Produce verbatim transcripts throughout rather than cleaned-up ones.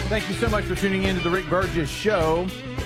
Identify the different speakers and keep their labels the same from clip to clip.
Speaker 1: Thank you so much for tuning in to the Rick Burgess Show.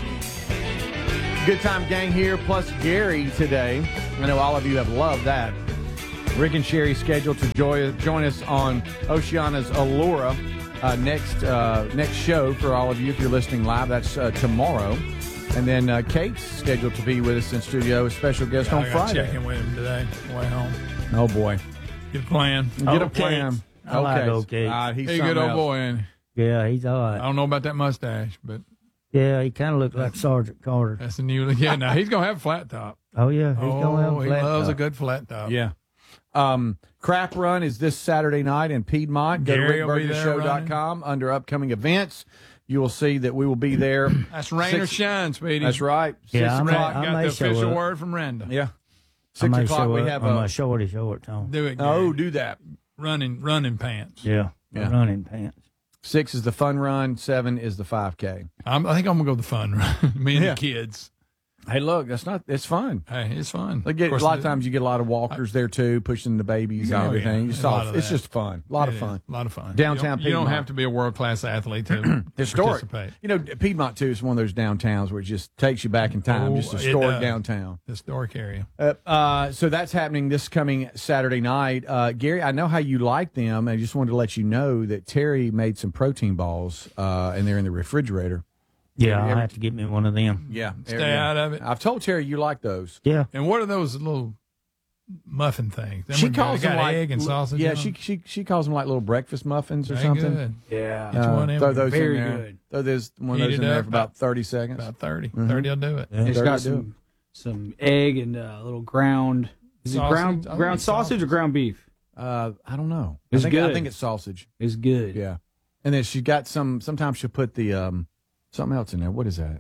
Speaker 1: Good time gang here, plus Gary today. I know all of you have loved that. Rick and Sherry scheduled to join, join us on Oceana's Allura uh, next uh, next show for all of you if you're listening live. That's uh, tomorrow. And then uh, Kate's scheduled to be with us in studio, a special guest
Speaker 2: yeah,
Speaker 1: on
Speaker 2: I
Speaker 1: Friday.
Speaker 2: Check in with him today, way home.
Speaker 1: Oh, boy.
Speaker 2: Get a plan.
Speaker 1: Get
Speaker 3: oh,
Speaker 1: a plan.
Speaker 3: Kate. I like old Kate.
Speaker 1: Uh, he's
Speaker 2: He's a good old boy, ain't he?
Speaker 3: Yeah, he's all right.
Speaker 2: I don't know about that mustache, but
Speaker 3: yeah, he kind of looked like Sergeant Carter.
Speaker 2: that's the new. Yeah, now he's gonna have a flat top.
Speaker 3: Oh yeah, he's
Speaker 2: oh,
Speaker 3: gonna have a
Speaker 2: he
Speaker 3: flat
Speaker 2: loves
Speaker 3: top.
Speaker 2: a good flat top.
Speaker 1: Yeah. Um, Crap Run is this Saturday night in Piedmont. Go
Speaker 2: Gary
Speaker 1: to
Speaker 2: will be
Speaker 1: rick burgess
Speaker 2: there
Speaker 1: show dot com
Speaker 2: running.
Speaker 1: under upcoming events. You will see that we will be there.
Speaker 2: That's rain or
Speaker 1: Six-
Speaker 2: shine, sweetie.
Speaker 1: That's right.
Speaker 3: Yeah,
Speaker 1: Six
Speaker 3: I'm
Speaker 1: o'clock.
Speaker 3: I
Speaker 2: Got
Speaker 3: may
Speaker 2: the
Speaker 3: show
Speaker 2: official
Speaker 3: up.
Speaker 2: word from Randa.
Speaker 1: Yeah.
Speaker 3: I
Speaker 1: Six
Speaker 3: may
Speaker 1: o'clock.
Speaker 3: show
Speaker 1: We
Speaker 3: up
Speaker 1: have
Speaker 3: on
Speaker 1: a.
Speaker 3: my shorty shorts on.
Speaker 2: Do it. Gary.
Speaker 1: Oh, do that.
Speaker 2: running, running pants.
Speaker 3: Yeah,
Speaker 1: Yeah.
Speaker 3: running pants.
Speaker 1: Six is the fun run. Seven is the five K.
Speaker 2: I'm, I think I'm gonna go the fun run. Me and
Speaker 1: Yeah.
Speaker 2: the kids.
Speaker 1: Hey, look, that's not. It's fun.
Speaker 2: Hey, it's fun.
Speaker 1: Like, get, a
Speaker 2: course,
Speaker 1: lot of
Speaker 2: the-
Speaker 1: times you get a lot of walkers there too, pushing the babies and
Speaker 2: Oh,
Speaker 1: everything.
Speaker 2: yeah.
Speaker 1: You
Speaker 2: There's
Speaker 1: saw,
Speaker 2: a lot of
Speaker 1: it's
Speaker 2: that.
Speaker 1: just fun. A lot of
Speaker 2: It
Speaker 1: fun.
Speaker 2: is. A lot of fun.
Speaker 1: Downtown
Speaker 2: You don't, you don't
Speaker 1: Piedmont.
Speaker 2: have to be a world class athlete to
Speaker 1: Historic.
Speaker 2: participate.
Speaker 1: You know, Piedmont too is one of those downtowns where it just takes you back in time.
Speaker 2: Oh,
Speaker 1: just
Speaker 2: it
Speaker 1: historic
Speaker 2: does.
Speaker 1: downtown.
Speaker 2: Historic area.
Speaker 1: Uh, uh, so that's happening this coming Saturday night. Uh, Gary, I know how you like them. I just wanted to let you know that Terry made some protein balls, uh, and they're in the refrigerator.
Speaker 3: Yeah,
Speaker 1: Every-
Speaker 3: I'll have to get me one of them.
Speaker 1: Yeah.
Speaker 2: Stay out of it.
Speaker 1: I've told Terry you like those.
Speaker 3: Yeah,
Speaker 2: And what are those little muffin things? Them
Speaker 1: She
Speaker 2: with-
Speaker 1: calls
Speaker 2: they
Speaker 1: them
Speaker 2: got
Speaker 1: like
Speaker 2: egg and sausage.
Speaker 1: Yeah,
Speaker 2: in
Speaker 1: she
Speaker 2: them?
Speaker 1: she she calls them like little breakfast muffins or
Speaker 2: They
Speaker 1: something.
Speaker 2: Good.
Speaker 3: yeah.
Speaker 2: Each one of them
Speaker 1: throw those
Speaker 3: very
Speaker 1: in there.
Speaker 3: good.
Speaker 1: Throw this one of
Speaker 2: Heat
Speaker 1: those in
Speaker 2: it
Speaker 1: there
Speaker 2: up
Speaker 1: for about
Speaker 2: about-
Speaker 1: thirty seconds.
Speaker 2: About thirty.
Speaker 1: Mhm.
Speaker 2: thirty will do it.
Speaker 3: Yeah.
Speaker 4: It's
Speaker 1: Thirty
Speaker 4: got
Speaker 1: do
Speaker 4: some some egg and uh, a little ground. Is
Speaker 2: Sausage?
Speaker 4: it ground
Speaker 2: I
Speaker 4: ground
Speaker 2: think
Speaker 4: sausage,
Speaker 2: sausage.
Speaker 4: or ground beef?
Speaker 1: Uh, I don't know. I
Speaker 4: It's
Speaker 1: think, I
Speaker 4: good.
Speaker 1: think it's sausage.
Speaker 4: It's good.
Speaker 1: Yeah, and then she got some. Sometimes she'll put the um something else in there. What is that?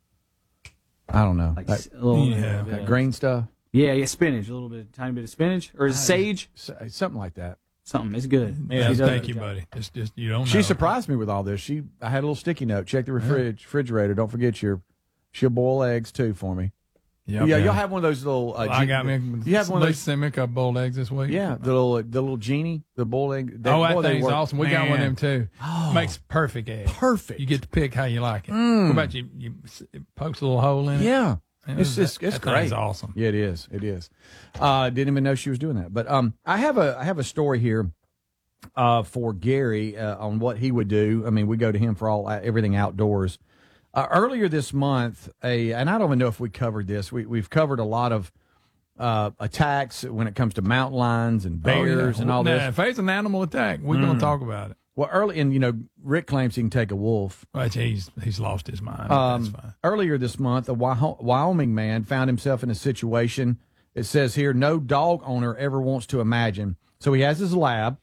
Speaker 1: I don't know.
Speaker 4: Like
Speaker 1: That-
Speaker 4: s- a little,
Speaker 2: Yeah.
Speaker 1: that green stuff,
Speaker 4: yeah, yeah, spinach, a little bit, tiny bit of spinach, or is it sage?
Speaker 1: S- something like that.
Speaker 4: Something. It's good.
Speaker 2: Yeah,
Speaker 4: She does
Speaker 2: thank
Speaker 4: a
Speaker 2: you,
Speaker 4: good job.
Speaker 2: buddy. It's just you don't know.
Speaker 1: She surprised me with all this. She, I had a little sticky note. Check the refrig- refrigerator. Don't forget your. She'll boil eggs too for me.
Speaker 2: Yep.
Speaker 1: Yeah, you'll have one of those little. Uh,
Speaker 2: Well, I
Speaker 1: gen-
Speaker 2: got me.
Speaker 1: You have one of those.
Speaker 2: Send me a couple boiled eggs this week.
Speaker 1: Yeah, the little, the little genie, the boiled egg. They,
Speaker 2: Oh, that
Speaker 1: boy, they
Speaker 2: thing's
Speaker 1: work.
Speaker 2: awesome. We got one of
Speaker 1: Man.
Speaker 2: them too.
Speaker 1: Oh.
Speaker 2: Makes perfect eggs.
Speaker 1: Perfect.
Speaker 2: You get to pick how you like it.
Speaker 1: Mm.
Speaker 2: What about you? You it pokes a little hole in it.
Speaker 1: Yeah.
Speaker 2: Man,
Speaker 1: It's
Speaker 2: that-
Speaker 1: just it's
Speaker 2: that
Speaker 1: great.
Speaker 2: thing's awesome.
Speaker 1: Yeah, it is. It is. Uh, didn't even know she was doing that. But um, I have a I have a story here uh, for Gary uh, on what he would do. I mean, we go to him for all everything outdoors. Uh, earlier this month, a and I don't even know if we covered this. We we've covered a lot of uh, attacks when it comes to mountain lions and bears
Speaker 2: Oh, yeah.
Speaker 1: and all
Speaker 2: Now,
Speaker 1: this.
Speaker 2: If it's an animal attack, we're going to talk about it.
Speaker 1: Well, early and you know, Rick claims he can take a wolf.
Speaker 2: But he's he's lost his mind.
Speaker 1: Um,
Speaker 2: That's fine.
Speaker 1: Earlier this month, a Wyo- Wyoming man found himself in a situation, it says here, no dog owner ever wants to imagine. So he has his lab,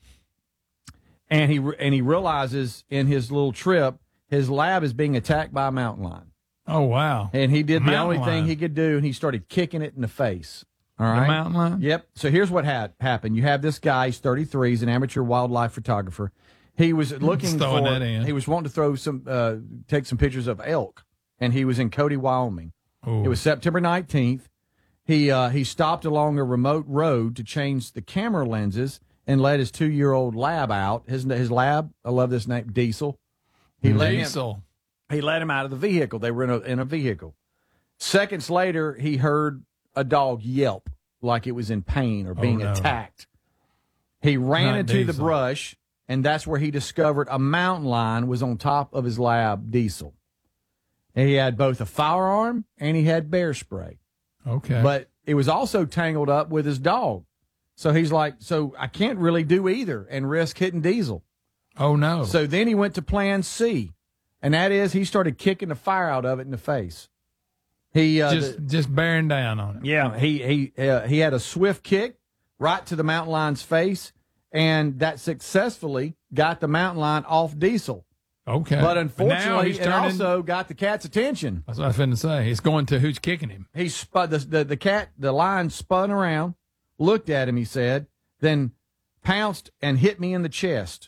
Speaker 1: and he re- and he realizes in his little trip, his lab is being attacked by a mountain lion.
Speaker 2: Oh wow!
Speaker 1: And he did the
Speaker 2: Mountain
Speaker 1: only thing
Speaker 2: lion.
Speaker 1: he could do, and he started kicking it in the face. All
Speaker 2: The
Speaker 1: right?
Speaker 2: mountain lion.
Speaker 1: Yep. So here's what had happened. You have this guy, he's thirty-three, he's an amateur wildlife photographer. He was looking
Speaker 2: throwing
Speaker 1: for,
Speaker 2: that in.
Speaker 1: he was wanting to throw some, uh, take some pictures of elk, and he was in Cody, Wyoming.
Speaker 2: Ooh.
Speaker 1: It was September nineteenth. He uh, he stopped along a remote road to change the camera lenses and let his two year old lab out. His his lab, I love this name, Diesel. He let him
Speaker 2: Diesel.
Speaker 1: he let him out of the vehicle. They were in a in a vehicle. Seconds later, he heard a dog yelp like it was in pain or being
Speaker 2: no.
Speaker 1: attacked. He ran
Speaker 2: Not
Speaker 1: into the
Speaker 2: Diesel.
Speaker 1: brush, and that's where he discovered a mountain lion was on top of his lab, Diesel. And he had both a firearm and he had bear spray.
Speaker 2: Okay.
Speaker 1: But it was also tangled up with his dog. So he's like, so I can't really do either and risk hitting Diesel.
Speaker 2: oh no.
Speaker 1: So then he went to plan C, and that is he started kicking the fire out of it in the face. He uh,
Speaker 2: just
Speaker 1: the-
Speaker 2: just bearing down on it.
Speaker 1: yeah, he he uh, he had a swift kick right to the mountain lion's face, and that successfully got the mountain lion off Diesel.
Speaker 2: Okay.
Speaker 1: But
Speaker 2: now
Speaker 1: unfortunately,
Speaker 2: he's
Speaker 1: it
Speaker 2: turning,
Speaker 1: also got the cat's attention.
Speaker 2: That's what I was finna say. It's going to who's kicking him.
Speaker 1: He spun the, the the cat, the lion spun around, looked at him. He said, then pounced and hit me in the chest.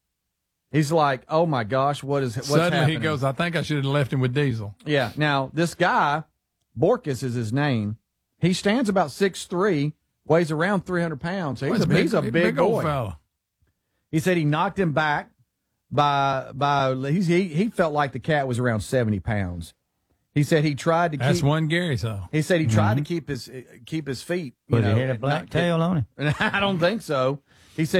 Speaker 1: He's like, "Oh my gosh, what is what's
Speaker 2: Suddenly
Speaker 1: happening?"
Speaker 2: he goes, I think I should have left him with Diesel.
Speaker 1: Yeah. Now this guy, Borkus is his name. He stands about six three, weighs around three hundred pounds. So he's,
Speaker 2: Well,
Speaker 1: a, he's a big,
Speaker 2: old
Speaker 1: boy.
Speaker 2: fella.
Speaker 1: He said he knocked him back, by by he's, he he felt like the cat was around seventy pounds. He said he tried to
Speaker 2: That's
Speaker 1: keep.
Speaker 2: one Gary saw.
Speaker 1: He said he tried to keep his keep his feet. You
Speaker 3: Was
Speaker 1: know,
Speaker 3: it hit a
Speaker 1: and
Speaker 3: black
Speaker 1: not get-
Speaker 3: tail on him?
Speaker 1: I don't think so. He said